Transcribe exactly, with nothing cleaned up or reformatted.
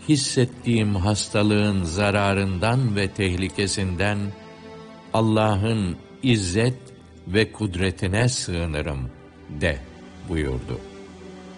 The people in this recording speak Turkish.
hissettiğim hastalığın zararından ve tehlikesinden Allah'ın izzet ve kudretine sığınırım de buyurdu.